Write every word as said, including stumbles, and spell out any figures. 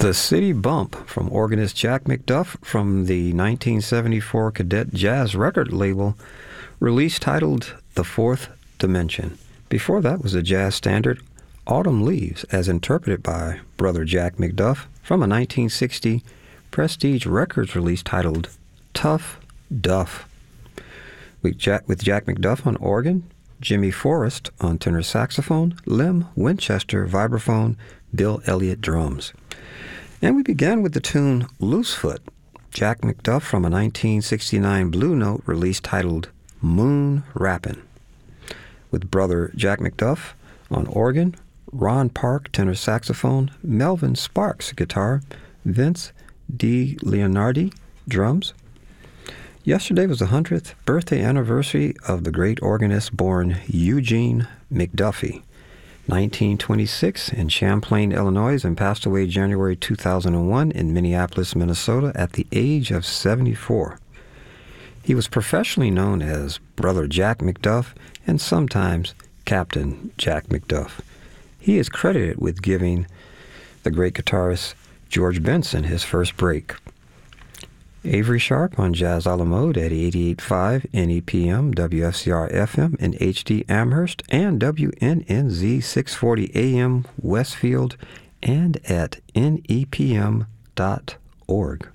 The City Bump from organist Jack McDuff from the nineteen seventy-four Cadet Jazz record label, release titled The Fourth Dimension. Before that was the jazz standard Autumn Leaves, as interpreted by Brother Jack McDuff from a nineteen sixty Prestige Records release titled Tough Duff. With Jack, with Jack McDuff on organ, Jimmy Forrest on tenor saxophone, Lem Winchester vibraphone, Bill Elliott drums. And we began with the tune Loosefoot, Jack McDuff from a nineteen sixty-nine Blue Note release titled Moon Rappin'. With Brother Jack McDuff on organ, Ron Park tenor saxophone, Melvin Sparks guitar, Vince DiLeonardi drums. Yesterday was the hundredth birthday anniversary of the great organist born Eugene McDuffie, nineteen twenty-six in Champlain, Illinois, and passed away January two thousand one in Minneapolis, Minnesota at the age of seventy-four. He was professionally known as Brother Jack McDuff and sometimes Captain Jack McDuff. He is credited with giving the great guitarist George Benson his first break. Avery Sharp on Jazz a la Mode at eighty-eight point five N E P M, W F C R F M in H D Amherst, and W N N Z six forty A M Westfield, and at N E P M dot org.